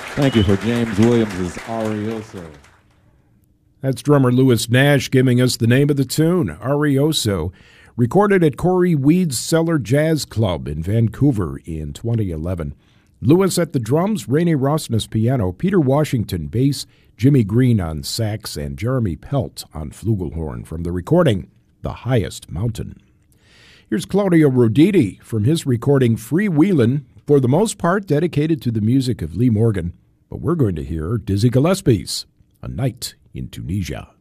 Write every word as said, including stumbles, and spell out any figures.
Thank you for James Williams' Arioso. That's drummer Louis Nash giving us the name of the tune, Arioso, recorded at Corey Weed's Cellar Jazz Club in Vancouver in twenty eleven. Louis at the drums, Rainey Rosnes piano, Peter Washington bass, Jimmy Green on sax, and Jeremy Pelt on flugelhorn from the recording, The Highest Mountain. Here's Claudio Roditi from his recording Freewheelin', for the most part dedicated to the music of Lee Morgan, but we're going to hear Dizzy Gillespie's A Night in Tunisia.